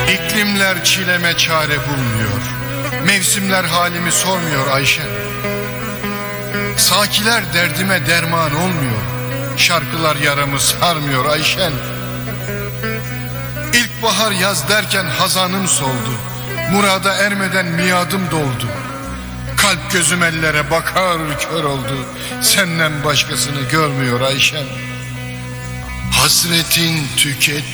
İklimler çileme çare bulmuyor, mevsimler halimi sormuyor Ayşen. Sakiler derdime derman olmuyor, şarkılar yaramı sarmıyor Ayşen. İlkbahar yaz derken hazanım soldu, murada ermeden miadım doldu. Kalp gözüm ellere bakar kör oldu, senden başkasını görmüyor Ayşen. Hasretin tüketti